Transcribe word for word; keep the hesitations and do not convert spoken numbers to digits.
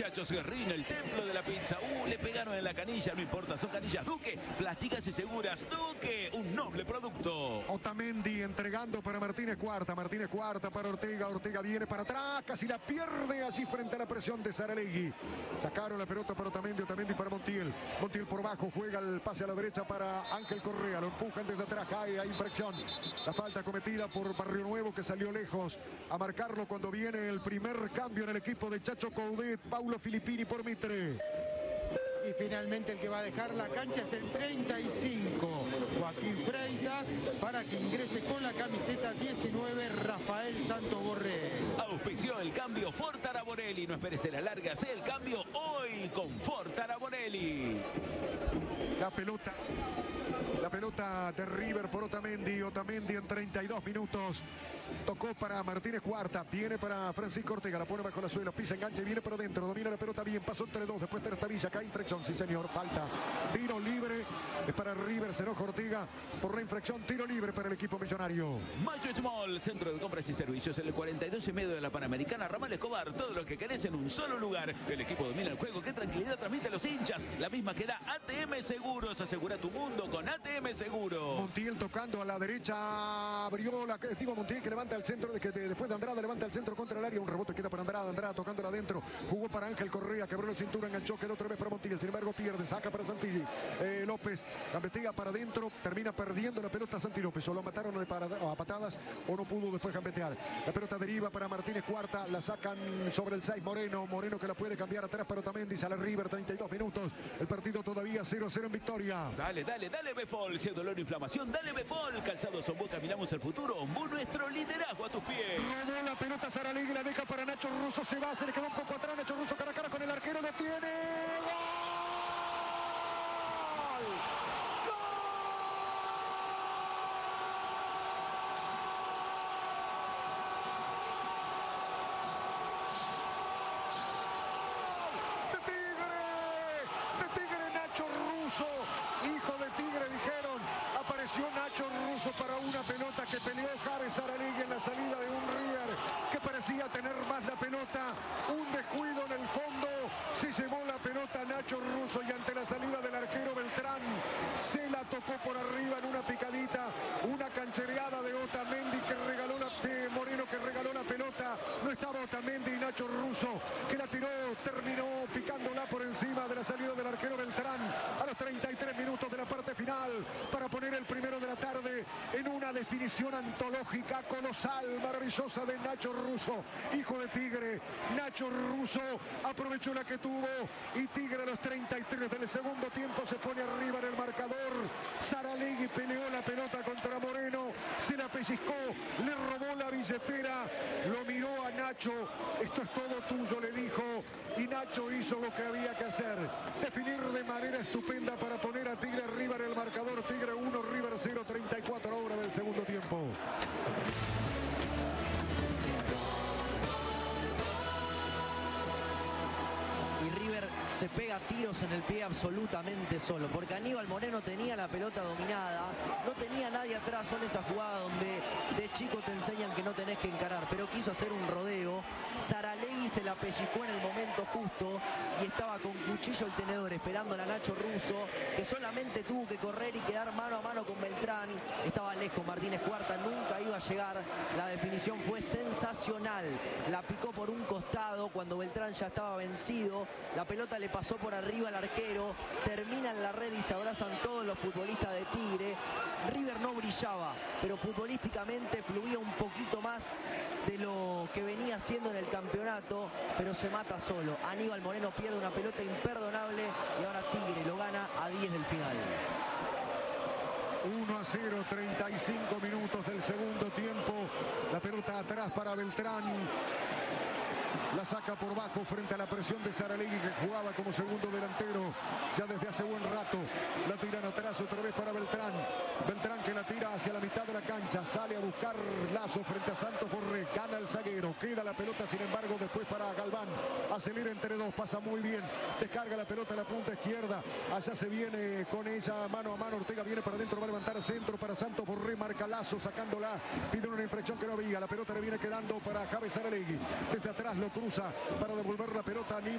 muchachos, Guerrín, el templo de la pizza. Uh, le pegaron en la canilla, no importa, son canillas Duque, plásticas y seguras. Duque, un noble producto. Otamendi entregando para Martínez Cuarta, Martínez Cuarta para Ortega, Ortega viene para atrás, casi la pierde allí frente a la presión de Saralegui. Sacaron la pelota para Otamendi, Otamendi para Montiel. Montiel por bajo, juega el pase a la derecha para Ángel Correa, lo empujan desde atrás, cae, hay infracción. La falta cometida por Barrio Nuevo, que salió lejos a marcarlo cuando viene el primer cambio en el equipo de Chacho Coudet, Paulo Filippini por Mitre. Y finalmente el que va a dejar la cancha es el treinta y cinco, Joaquín Freitas, para que ingrese con la camiseta diecinueve, Rafael Santos Borré. Auspició el cambio Ford Araborelli. No esperes a la larga, sé el cambio hoy con Ford Araborelli. La pelota, la pelota de River por Otamendi, Otamendi en treinta y dos minutos. Tocó para Martínez Cuarta, viene para Francisco Ortega, la pone bajo la suela, pisa, engancha y viene para adentro, domina la pelota bien, pasó entre dos, después Terstavilla, cae infracción, sí señor, falta, tiro libre, es para River, se enoja Ortega por la infracción, tiro libre para el equipo millonario. Mayo Small, centro de compras y servicios, en el cuarenta y dos y medio de la Panamericana, Ramal Escobar, todo lo que querés en un solo lugar. El equipo domina el juego, qué tranquilidad transmite a los hinchas, la misma que da A T M Seguros, asegura tu mundo con A T M Seguros. Montiel tocando a la derecha, abrió la, digo Montiel que levanta al centro, de que de, después de Andrada levanta al centro contra el área, un rebote queda para Andrada, Andrada tocándola adentro, jugó para Ángel Correa, quebró la cintura, enganchó, quedó otra vez para Montiel, sin embargo pierde, saca para Santilli, eh, López, la investiga para adentro, termina perdiendo la pelota Santi López, o lo mataron de para, a patadas o no pudo después gambetear, la pelota deriva para Martínez Cuarta, la sacan sobre el seis Moreno, Moreno que la puede cambiar atrás para Otamendi, sale River, treinta y dos minutos, el partido todavía cero a cero en victoria. Dale, dale, dale Befol, si es dolor o inflamación, dale Befol, calzado Sombú, caminamos el futuro, Ombú, nuestro liderazgo a tus pies. Robó la pelota Saralegui, la deja para Nacho Russo, se va, se le quedó un poco atrás, Nacho Russo cara a cara con el arquero, lo tiene. ¡Gol! Nacho Russo para una pelota que peleó Javes Saralegui en la salida de un River que parecía tener más la pelota, un descuido en el fondo, se llevó la pelota Nacho Russo y ante la salida del arquero Beltrán se la tocó por arriba en una picadita, una canchereada de Otamendi que regaló la, de Moreno que regaló la pelota, no estaba Otamendi y Nacho Russo que la tiró, terminó picándola por encima de la salida del arquero Beltrán a los treinta y tres minutos de la parte final para poner el primero de la tarde en una definición antológica, colosal, maravillosa de Nacho Russo, hijo de Tigre. Nacho Russo aprovechó la que tuvo y Tigre a los treinta y tres del segundo tiempo se pone arriba en el marcador. Saralegui peleó la pelota contra Moreno, se la pellizcó, le robó la billetera, lo miró a Nacho, esto es todo tuyo, le dijo, y Nacho hizo lo que había que hacer, definir de manera estupenda para poner a Tigre arriba en el marcador. Tigre uno, River cero, treinta y cuatro horas del segundo tiempo. Y River se pega tiros en el pie absolutamente solo, porque Aníbal Moreno tenía la pelota dominada, no tenía nadie atrás. Son esas jugadas donde de chico te enseñan que no tenés que encarar, pero quiso hacer un rodeo. Saralegui se la pellizcó en el momento justo y estaba con cuchillo y tenedor esperando a Nacho Russo, que solamente tuvo que correr y quedar mano a mano con Beltrán. Estaba lejos Martínez Cuarta, nunca iba a llegar. La definición fue sensacional, la picó por un costado cuando Beltrán ya estaba vencido. La pelota le pasó por arriba al arquero, termina en la red y se abrazan todos los futbolistas de Tigre. River no brillaba, pero futbolísticamente fluía un poquito más de lo que venía haciendo en el campeonato, pero se mata solo. Aníbal Moreno pierde una pelota imperdonable y ahora Tigre lo gana a diez del final. uno a cero, treinta y cinco minutos del segundo tiempo. La pelota atrás para Beltrán. La saca por bajo frente a la presión de Saralegui, que jugaba como segundo delantero ya desde hace buen rato. La tiran atrás otra vez para Beltrán. Beltrán que la tira hacia la mitad de la cancha. Sale a buscar Lazo frente a Santos Borré. Gana el zaguero. Queda la pelota, sin embargo, después para Galván. Acelera entre dos. Pasa muy bien. Descarga la pelota a la punta izquierda. Allá se viene con ella mano a mano. Ortega viene para adentro. Va a levantar el centro para Santos Borré. Marca Lazo sacándola. Pide una infracción que no había. La pelota le viene quedando para Javes Saralegui. Desde atrás lo cruza para devolver la pelota a Aníbal.